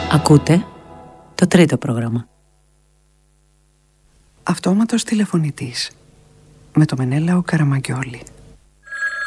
Ακούτε το τρίτο πρόγραμμα. Αυτόματος τηλεφωνητής με το Μενέλαο Καραμαγκιόλη.